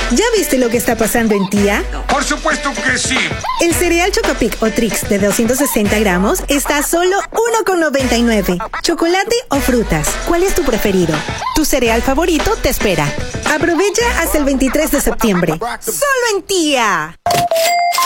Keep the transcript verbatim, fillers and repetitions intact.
¿Ya viste lo que está pasando en Tía? Por supuesto que sí. El cereal Chocapic o Trix de doscientos sesenta gramos está a solo uno con noventa y nueve. ¿Chocolate o frutas? ¿Cuál es tu preferido? Tu cereal favorito te espera. Aprovecha hasta el veintitrés de septiembre. ¡Solo en Tía!